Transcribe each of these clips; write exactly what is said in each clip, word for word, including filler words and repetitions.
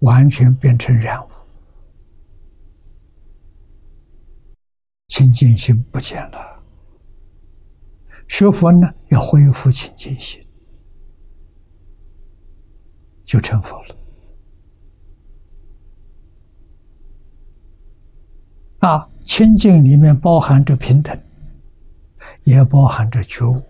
完全变成染污，清净心不见了。学佛呢，要恢复清净心，就成佛了。啊，清净里面包含着平等，也包含着觉悟。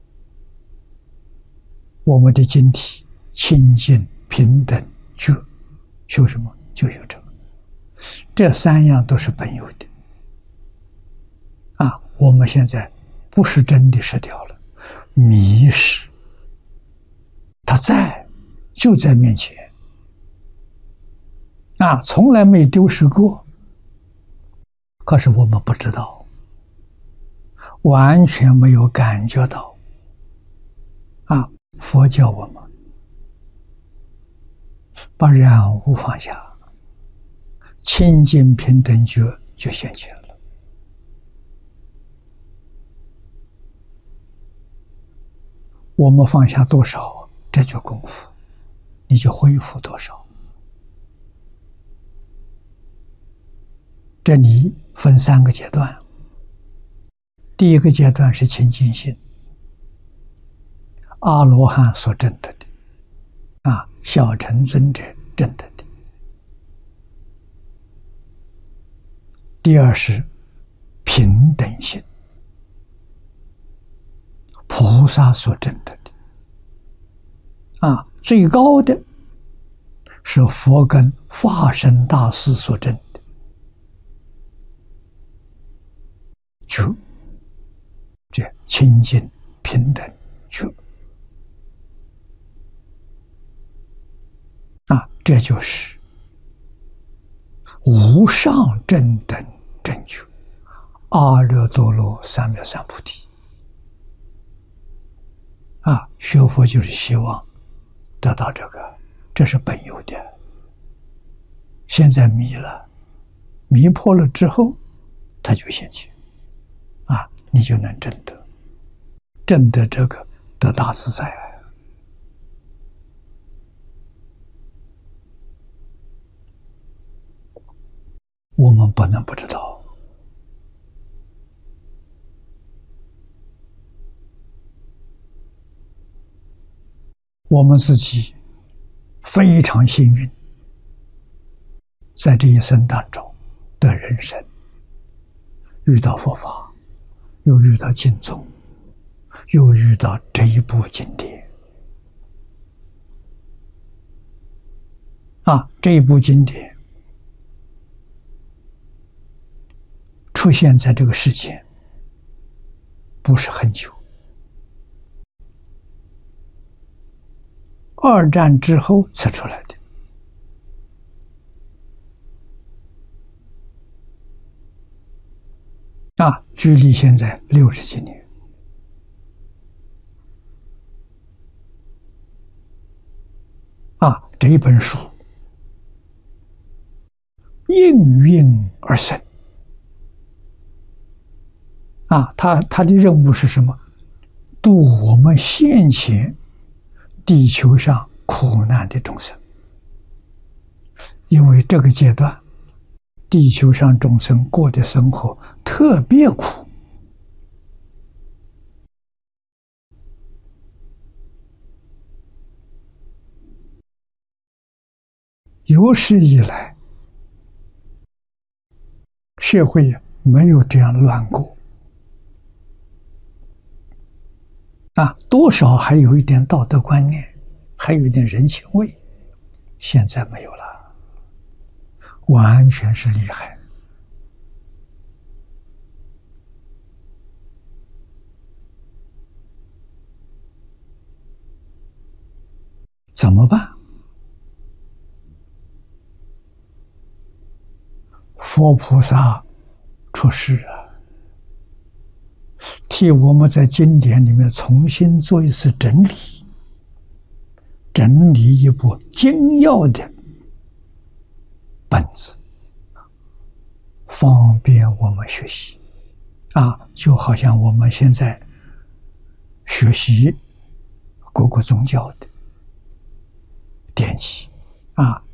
我们的经体清净、平等、觉，修什么？就修这个。这三样都是本有的。啊，我们现在不是真的失掉了，迷失。它在，就在面前。啊，从来没丢失过。可是我们不知道，完全没有感觉到。啊，佛教我们把染污放下，清净平等觉就现前了。我们放下多少，这就功夫，你就恢复多少。这里分三个阶段。第一个阶段是清净心，阿罗汉所证得的，啊，小乘尊者证得的。第二是平等心，菩萨所证得的，啊，最高的是佛跟法身大士所证的。觉，这清净平等觉，啊，这就是无上正等正觉，阿耨多罗三藐三菩提。啊，学佛就是希望得到这个，这是本有的。现在迷了，迷破了之后，它就现前。啊，你就能证得，证得这个得大自在。我们不能不知道。我们自己非常幸运，在这一生当中的人生，遇到佛法。又遇到经宗，又遇到这一部经典。啊，这一部经典出现在这个世界不是很久，二战之后才出来的。啊，距离现在六十几年。啊，这一本书应运而生。啊，他他的任务是什么？度我们现前地球上苦难的众生。因为这个阶段，地球上众生过的生活特别苦，有史以来社会没有这样乱过。啊，多少还有一点道德观念，还有一点人情味，现在没有了，完全是厉害。怎么办？佛菩萨出世啊，替我们在经典里面重新做一次整理，整理一部精要的本子，方便我们学习。啊，就好像我们现在学习各个宗教的典籍啊，